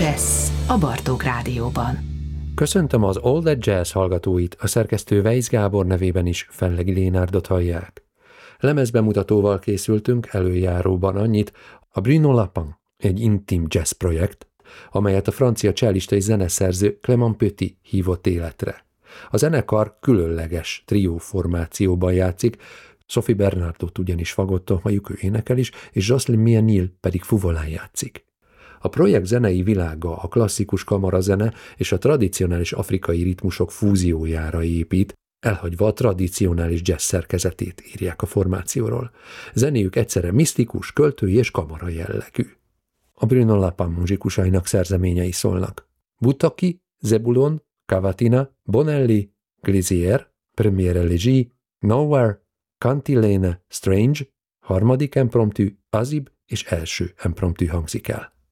Jazz a Bartók Rádióban. Köszöntöm az All That Jazz hallgatóit, a szerkesztő Weisz Gábor nevében is Fellegi Lénárdot hallják. Lemezbemutatóval készültünk, előjáróban annyit, a Bruno Lapin, egy intim jazz projekt, amelyet a francia csellista és zeneszerző Clément Petit hívott életre. A zenekar különleges trió formációban játszik, Sophie Bernardot ugyanis fagotton, halljuk, ő énekel is, és Jocelyn Mianil pedig fuvolán játszik. A projekt zenei világa a klasszikus kamarazene és a tradicionális afrikai ritmusok fúziójára épít, elhagyva a tradicionális jazz szerkezetét, írják a formációról. Zenéjük egyszerre misztikus, költői és kamara jellegű. A Bruno Lapin muzsikusainak szerzeményei szólnak: Butaki, Zebulon, Cavatina, Bonelli, Glizier, Première Léger, Nowhere, Cantilene, Strange, harmadik impromptu, Azib és első impromptu hangzik el.